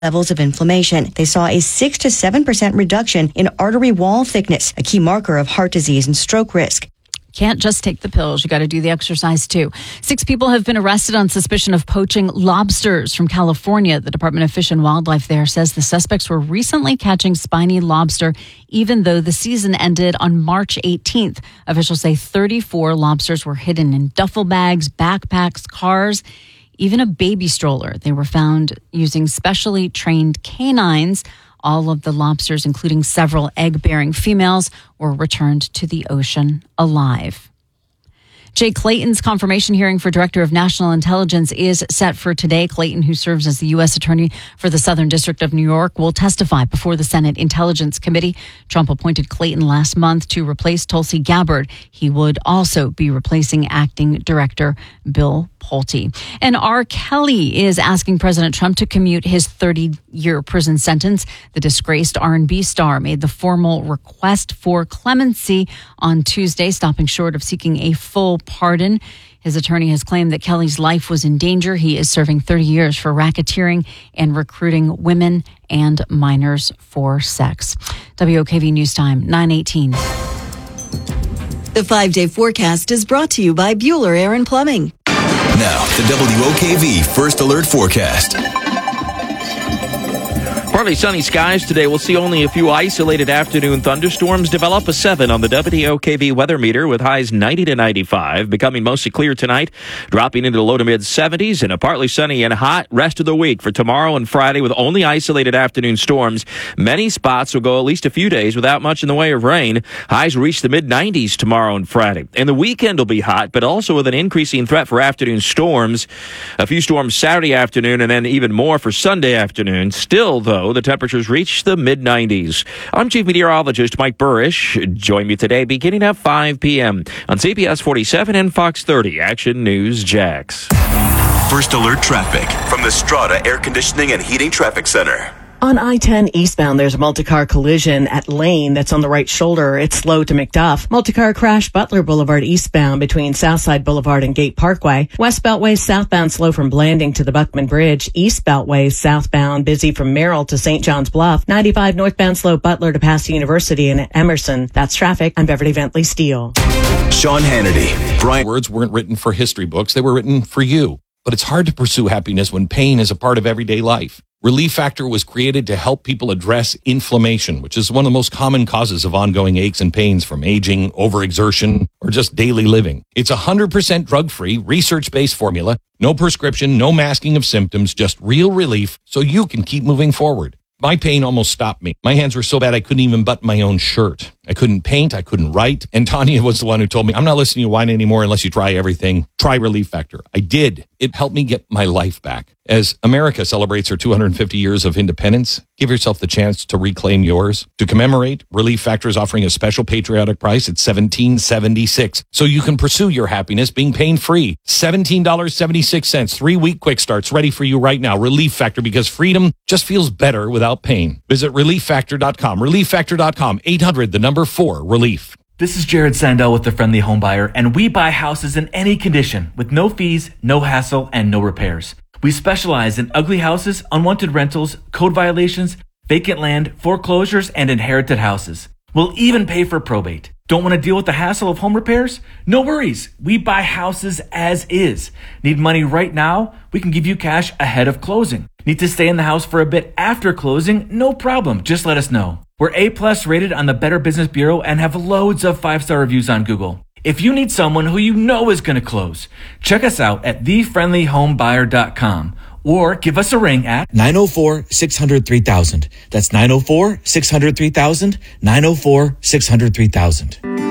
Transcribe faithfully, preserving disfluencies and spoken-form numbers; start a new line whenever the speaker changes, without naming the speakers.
levels of inflammation. They saw a six to seven percent reduction in artery wall thickness, a key marker of heart disease and stroke risk.
Can't just take the pills. You got to do the exercise too. Six people have been arrested on suspicion of poaching lobsters from California. The Department of Fish and Wildlife there says the suspects were recently catching spiny lobster, even though the season ended on March eighteenth. Officials say thirty-four lobsters were hidden in duffel bags, backpacks, cars, even a baby stroller. They were found using specially trained canines. All of the lobsters, including several egg-bearing females, were returned to the ocean alive. Jay Clayton's confirmation hearing for Director of National Intelligence is set for today. Clayton, who serves as the U S Attorney for the Southern District of New York, will testify before the Senate Intelligence Committee. Trump appointed Clayton last month to replace Tulsi Gabbard. He would also be replacing Acting Director Bill Pulte. And R. Kelly is asking President Trump to commute his thirty-year prison sentence. The disgraced R and B star made the formal request for clemency on Tuesday, stopping short of seeking a full pardon. His attorney has claimed that Kelly's life was in danger. He is serving thirty years for racketeering and recruiting women and minors for sex. W O K V News Time, nine eighteen.
The five-day forecast is brought to you by Bueller Air and Plumbing.
Now, the W O K V First Alert Forecast.
Partly sunny skies today. We'll see only a few isolated afternoon thunderstorms develop. A seven on the W O K V weather meter with highs ninety to ninety-five. Becoming mostly clear tonight, dropping into the low to mid seventies, and a partly sunny and hot rest of the week for tomorrow and Friday with only isolated afternoon storms. Many spots will go at least a few days without much in the way of rain. Highs will reach the mid nineties tomorrow and Friday. And the weekend will be hot, but also with an increasing threat for afternoon storms. A few storms Saturday afternoon and then even more for Sunday afternoon. Still, though, the temperatures reach the mid nineties. I'm Chief Meteorologist Mike Burrish. Join me today beginning at five p.m. on C B S forty-seven and Fox thirty Action News Jax.
First Alert traffic from the Strata Air Conditioning and Heating Traffic Center.
On I ten eastbound, there's a multi-car collision at Lane that's on the right shoulder. It's slow to McDuff. Multi-car crash Butler Boulevard eastbound between Southside Boulevard and Gate Parkway. West Beltway southbound slow from Blanding to the Buckman Bridge. East Beltway southbound busy from Merrill to Saint John's Bluff. ninety-five northbound slow Butler to Pasadena University and Emerson. That's traffic. I'm Beverly Bentley Steele.
Sean Hannity. Brian.
Words weren't written for history books. They were written for you. But it's hard to pursue happiness when pain is a part of everyday life. Relief Factor was created to help people address inflammation, which is one of the most common causes of ongoing aches and pains from aging, overexertion, or just daily living. It's a one hundred percent drug-free, research-based formula. No prescription, no masking of symptoms, just real relief so you can keep moving forward. My pain almost stopped me. My hands were so bad I couldn't even button my own shirt. I couldn't paint. I couldn't write. And Tanya was the one who told me, I'm not listening to you whine anymore unless you try everything. Try Relief Factor. I did. It helped me get my life back. As America celebrates her two hundred fifty years of independence, give yourself the chance to reclaim yours. To commemorate, Relief Factor is offering a special patriotic price at seventeen dollars and seventy-six cents, so you can pursue your happiness being pain-free. seventeen dollars and seventy-six cents, three-week quick starts ready for you right now. Relief Factor, because freedom just feels better without pain. Visit relief factor dot com. relief factor dot com. eight hundred, the number four, relief.
This is Jared Sandell with The Friendly Home Buyer, and we buy houses in any condition with no fees, no hassle, and no repairs. We specialize in ugly houses, unwanted rentals, code violations, vacant land, foreclosures, and inherited houses. We'll even pay for probate. Don't want to deal with the hassle of home repairs? No worries. We buy houses as is. Need money right now? We can give you cash ahead of closing. Need to stay in the house for a bit after closing? No problem. Just let us know. We're A-plus rated on the Better Business Bureau and have loads of five-star reviews on Google. If you need someone who you know is going to close, check us out at the friendly home buyer dot com or give us a ring at
nine oh four, six hundred, three thousand. That's nine oh four, six hundred, three thousand, nine oh four, six hundred, three thousand.